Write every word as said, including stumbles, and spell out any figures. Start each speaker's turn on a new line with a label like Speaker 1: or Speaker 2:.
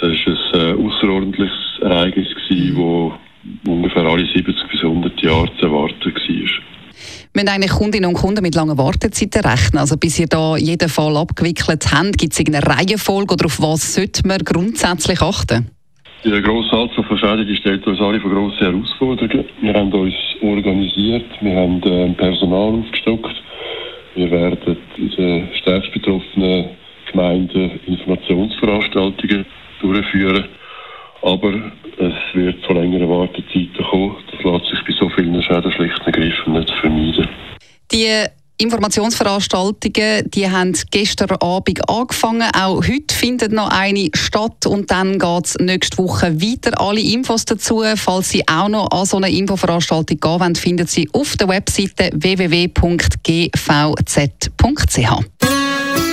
Speaker 1: war ein äh, außerordentliches Ereignis, das ungefähr alle siebzig bis hundert Jahre zu erwarten war.
Speaker 2: Wenn eigentlich Kundinnen und Kunden mit langen Wartezeiten rechnen, also bis ihr da jeden Fall abgewickelt habt, gibt es irgendeine Reihenfolge oder auf was sollte man grundsätzlich achten?
Speaker 1: Die grosse Anzahl von Schäden die stellt uns alle vor grosse Herausforderungen. Wir haben uns organisiert, wir haben äh, Personal aufgestockt. Wir werden in den stärkst betroffenen Gemeinden Informationsveranstaltungen durchführen. Aber es wird zu längeren Wartezeiten kommen. Das lässt sich bei so vielen Schäden schlicht und ergreifend nicht vermeiden.
Speaker 2: Die Informationsveranstaltungen, die haben gestern Abend angefangen. Auch heute findet noch eine statt und dann geht es nächste Woche weiter. Alle Infos dazu, falls Sie auch noch an so eine Infoveranstaltung gehen wollen, finden Sie auf der Webseite w w w punkt g v z punkt c h.